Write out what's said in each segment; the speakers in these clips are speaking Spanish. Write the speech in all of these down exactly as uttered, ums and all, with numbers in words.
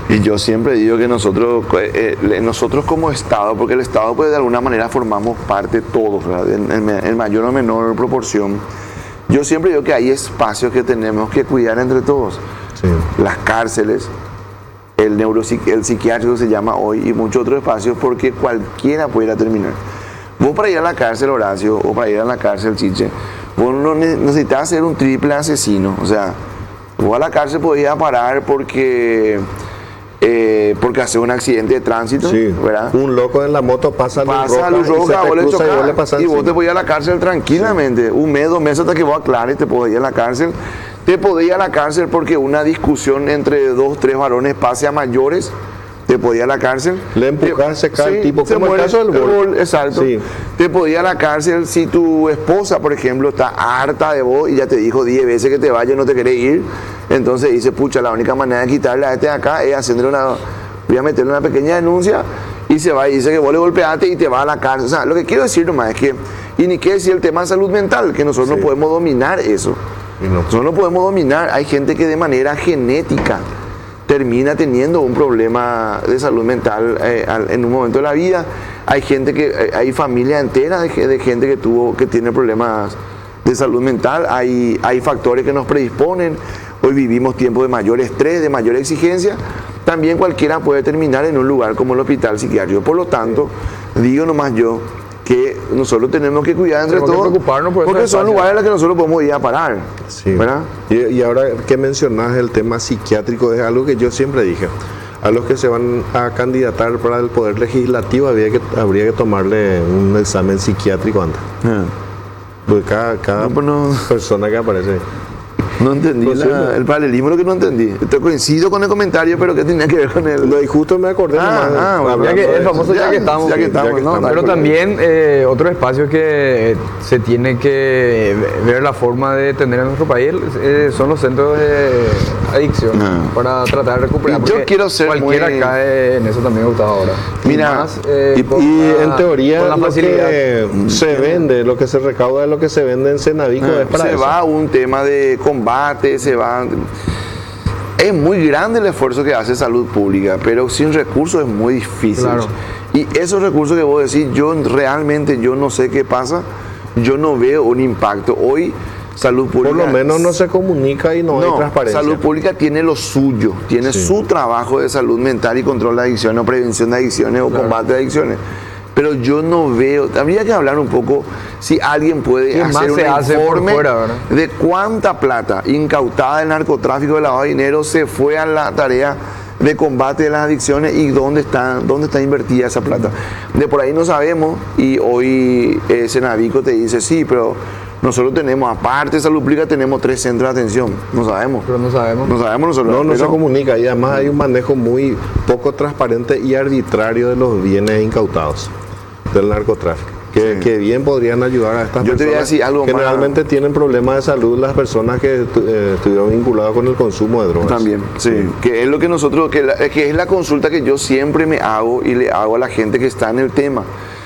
Y yo siempre digo que nosotros, eh, eh, nosotros como Estado, porque el Estado pues de alguna manera formamos parte todos, ¿verdad? En, en, en mayor o menor proporción, yo siempre digo que hay espacios que tenemos que cuidar entre todos. Sí. Las cárceles, el neuropsiqui- el psiquiátrico se llama hoy, y muchos otros espacios, porque cualquiera puede ir a terminar. Vos para ir a la cárcel, Horacio, o para ir a la cárcel, Chiche, vos no necesitas ser un triple asesino. O sea, vos a la cárcel podías parar porque... Eh, porque hace un accidente de tránsito, sí, ¿verdad? Un loco en la moto pasa, pasa a luz roja, vos le chocás, y vos, le pasas y vos te podías ir a la cárcel tranquilamente, sí. Un mes, dos meses hasta que vos aclares, te podías ir a la cárcel. Te podías ir a la cárcel porque una discusión entre dos, tres varones pase a mayores, te podías ir a la cárcel. Le empujás, se cae sí, el tipo, se como muere, el caso del gol. Exacto. Sí. Te podías ir a la cárcel si tu esposa, por ejemplo, está harta de vos y ya te dijo diez veces que te vayas y no te querés ir. Entonces dice, pucha, la única manera de quitarle a este de acá es haciéndole una... voy a meterle una pequeña denuncia y se va y dice que vos le golpeaste y te va a la cárcel. O sea, lo que quiero decir nomás es que, y ni qué decir el tema de salud mental, que nosotros sí. no podemos dominar eso. No. Nosotros no podemos dominar. Hay gente que de manera genética termina teniendo un problema de salud mental eh, en un momento de la vida. Hay gente que, eh, hay familias enteras de, de gente que tuvo, que tiene problemas de salud mental. Hay, hay factores que nos predisponen. Hoy vivimos tiempos de mayor estrés, de mayor exigencia. También cualquiera puede terminar en un lugar como el hospital psiquiátrico. Por lo tanto, digo nomás yo que nosotros tenemos que cuidar entre tenemos todos, que preocuparnos por porque son espacio. lugares en los que nosotros podemos ir a parar. Sí. ¿Verdad? Y, y ahora que mencionas el tema psiquiátrico, es algo que yo siempre dije. A los que se van a candidatar para el Poder Legislativo había que, habría que tomarle un examen psiquiátrico antes. Ah. Porque cada, cada no, no. persona que aparece... No entendí pues la, sí, el paralelismo, lo que no entendí. Te coincido con el comentario, pero ¿qué tenía que ver con el...? No, y justo me acordé. Ah, nomás, ah, bueno, ya que el famoso ya, ya que estamos. Ya que estamos, ya que ¿no? estamos. Pero también eh, otro espacio que se tiene que ver la forma de tener en nuestro país eh, son los centros de adicción Ah. para tratar de recuperar. Y yo quiero ser cualquiera muy- cae en eso también, Gustavo, ahora. Mira, y, más, eh, Y, con y la- en teoría con la lo facilidad. que se vende, lo que se recauda de lo que se vende en Cenavico Ah, es para se eso. va a un tema de combate, se va... Es muy grande el esfuerzo que hace salud pública, pero sin recursos es muy difícil. Claro. Y esos recursos que vos decís, yo realmente yo no sé qué pasa, yo no veo un impacto. Hoy salud pública... Por lo menos no se comunica y no, hay transparencia. Salud pública tiene lo suyo, tiene Sí. su trabajo de salud mental y control de adicciones o prevención de adicciones o Claro. combate de adicciones. Pero yo no veo, habría que hablar un poco si alguien puede ¿Qué hacer más un se hace por informe fuera, verdad? de cuánta plata incautada del narcotráfico, de lavado de dinero, se fue a la tarea de combate de las adicciones y dónde está, dónde está invertida esa plata. De por ahí no sabemos, y hoy eh, Cenavico te dice, sí, pero nosotros tenemos, aparte de salud pública, tenemos tres centros de atención. No sabemos. Pero no sabemos. No sabemos nosotros. No, no pero- se comunica y además hay un manejo muy poco transparente y arbitrario de los bienes incautados del narcotráfico. Que, Sí. que bien podrían ayudar a estas Yo te personas. voy a decir algo más. Generalmente tienen problemas de salud las personas que tu- eh, estuvieron vinculadas con el consumo de drogas. También, sí, que es lo que nosotros, que, la- que es la consulta que yo siempre me hago y le hago a la gente que está en el tema.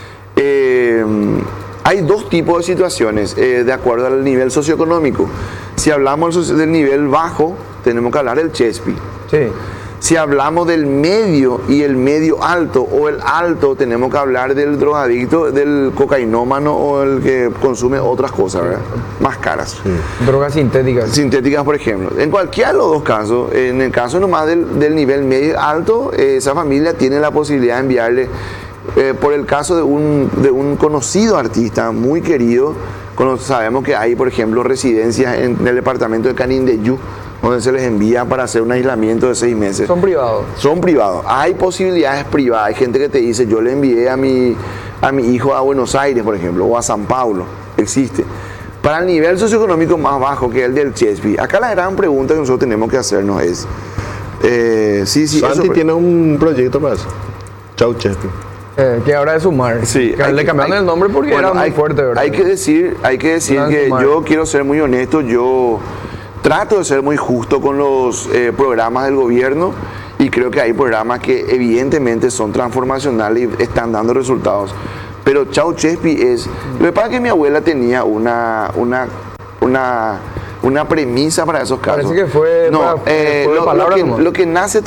Eh, hay dos tipos de situaciones eh, de acuerdo al nivel socioeconómico. Si hablamos del socio- del nivel bajo, tenemos que hablar del Chespi. Sí. Si hablamos del medio y el medio alto o el alto, tenemos que hablar del drogadicto, del cocainómano o el que consume otras cosas, ¿verdad? Más caras. Drogas sintéticas. Sintéticas, por ejemplo. En cualquiera de los dos casos, en el caso nomás del, del nivel medio alto, eh, esa familia tiene la posibilidad de enviarle, eh, por el caso de un, de un conocido artista muy querido, cono- sabemos que hay, por ejemplo, residencias en, en el departamento de Canindeyú, donde se les envía para hacer un aislamiento de seis meses. Son privados. Son privados. Hay posibilidades privadas. Hay gente que te dice, yo le envié a mi, a mi hijo a Buenos Aires, por ejemplo, o a San Paulo. Existe. Para el nivel socioeconómico más bajo que el del Chespi, acá la gran pregunta que nosotros tenemos que hacernos es, eh, sí, sí, Santi eso- tiene un proyecto para eso. Chau, Chespi. Eh, que ahora es Sumar. Sí, que hay le que- cambiaron hay- el nombre porque bueno, era muy hay, fuerte, ¿verdad? Hay que decir, hay que decir Gran que Sumar. yo quiero ser muy honesto, yo trato de ser muy justo con los eh, programas del gobierno y creo que hay programas que evidentemente son transformacionales y están dando resultados. Pero Chau Chespi es... Lo que pasa es que mi abuela tenía una, una, una, una premisa para esos casos. Parece que fue No, para- eh, fue de lo- lo palabra que- nomás. lo que nace